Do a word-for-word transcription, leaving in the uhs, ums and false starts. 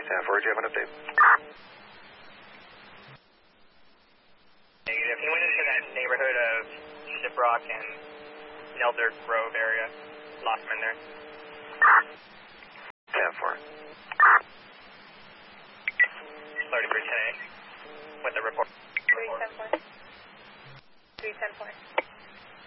ten four, do you have an update? Negative. He went into that neighborhood of Shiprock and Nelder Grove area. Lost him in there. ten four. thirty-three ten eight with the report. three ten four. three ten four.